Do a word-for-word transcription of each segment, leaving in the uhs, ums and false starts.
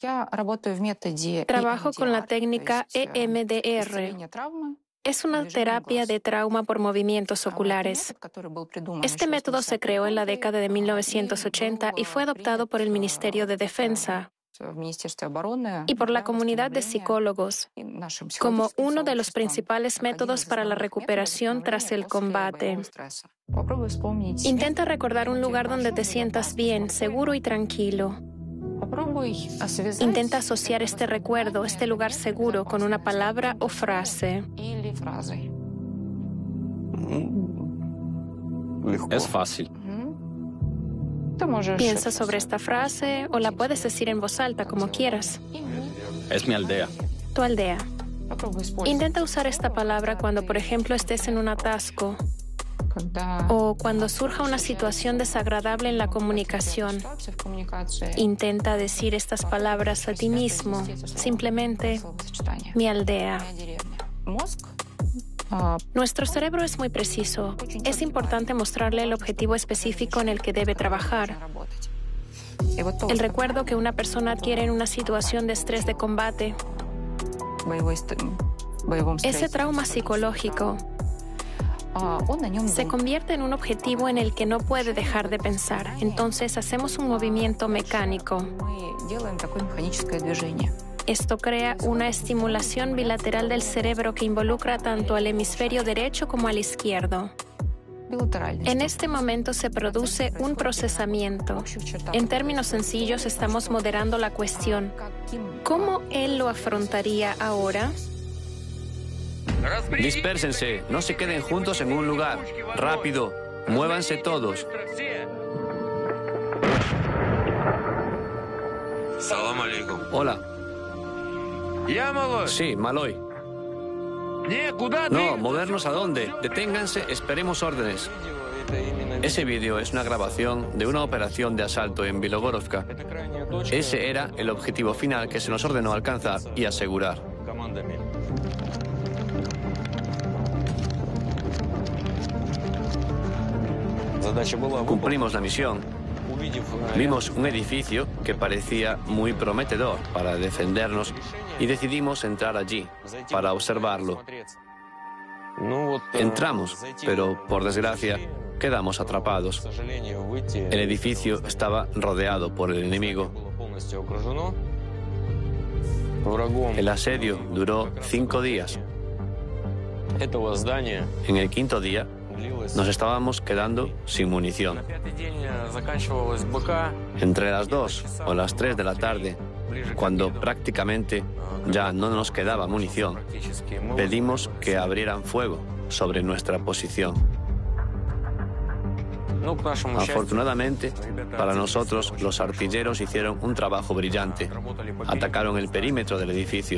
Trabajo con la técnica E M D R. Es una terapia de trauma por movimientos oculares. Este método se creó en la década de mil novecientos ochenta y fue adoptado por el Ministerio de Defensa y por la comunidad de psicólogos como uno de los principales métodos para la recuperación tras el combate. Intenta recordar un lugar donde te sientas bien, seguro y tranquilo. Intenta asociar este recuerdo, este lugar seguro, con una palabra o frase. Es fácil. Piensa sobre esta frase o la puedes decir en voz alta, como quieras. Es mi aldea. Tu aldea. Intenta usar esta palabra cuando, por ejemplo, estés en un atasco o cuando surja una situación desagradable en la comunicación. Intenta decir estas palabras a ti mismo, simplemente, mi aldea. Nuestro cerebro es muy preciso. Es importante mostrarle el objetivo específico en el que debe trabajar. El recuerdo que una persona adquiere en una situación de estrés de combate. Ese trauma psicológico se convierte en un objetivo en el que no puede dejar de pensar. Entonces hacemos un movimiento mecánico. Esto crea una estimulación bilateral del cerebro que involucra tanto al hemisferio derecho como al izquierdo. En este momento se produce un procesamiento. En términos sencillos, estamos moderando la cuestión. ¿Cómo él lo afrontaría ahora? Dispérsense, no se queden juntos en un lugar. Rápido, muévanse todos. Salam aleikum. Hola. Sí, Maloy. No, ¿movernos a dónde? Deténganse, esperemos órdenes. Ese vídeo es una grabación de una operación de asalto en Bilogorovka. Ese era el objetivo final que se nos ordenó alcanzar y asegurar. Cumplimos la misión. Vimos un edificio que parecía muy prometedor para defendernos y decidimos entrar allí para observarlo. Entramos, pero por desgracia quedamos atrapados. El edificio estaba rodeado por el enemigo. El asedio duró cinco días. En el quinto día nos estábamos quedando sin munición. Entre las dos o las tres de la tarde, cuando prácticamente ya no nos quedaba munición, pedimos que abrieran fuego sobre nuestra posición. Afortunadamente, para nosotros, los artilleros hicieron un trabajo brillante. Atacaron el perímetro del edificio.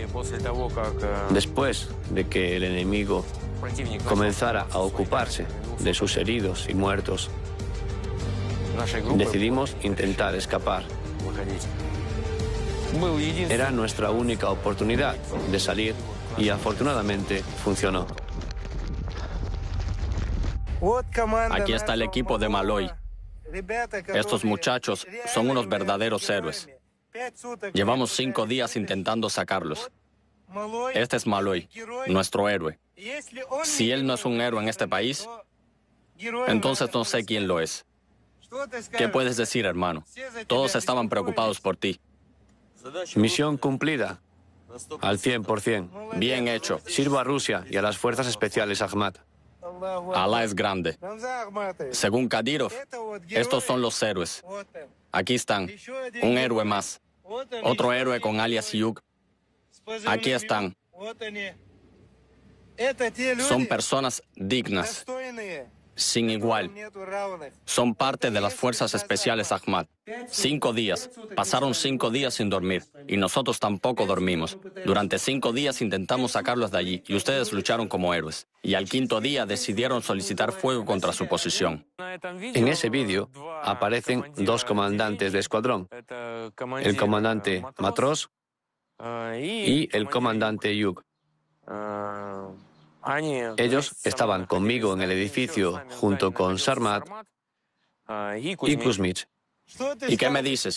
Después de que el enemigo comenzara a ocuparse de sus heridos y muertos, decidimos intentar escapar. Era nuestra única oportunidad de salir y afortunadamente funcionó. Aquí está el equipo de Maloy. Estos muchachos son unos verdaderos héroes. Llevamos cinco días intentando sacarlos. Este es Maloy, nuestro héroe. Si él no es un héroe en este país, entonces no sé quién lo es. ¿Qué puedes decir, hermano? Todos estaban preocupados por ti. Misión cumplida. Al cien por cien. Bien hecho. Sirvo a Rusia y a las fuerzas especiales Ahmad. Alá es grande. Según Kadyrov, estos son los héroes. Aquí están. Un héroe más. Otro héroe con alias Yug. Aquí están. Son personas dignas, sin igual. Son parte de las fuerzas especiales Ahmad. Cinco días. Pasaron cinco días sin dormir. Y nosotros tampoco dormimos. Durante cinco días intentamos sacarlos de allí. Y ustedes lucharon como héroes. Y al quinto día decidieron solicitar fuego contra su posición. En ese vídeo aparecen dos comandantes de escuadrón. El comandante Matros y el comandante Yug. Ellos estaban conmigo en el edificio junto con Sarmat y Kuzmich. ¿Y qué me dices?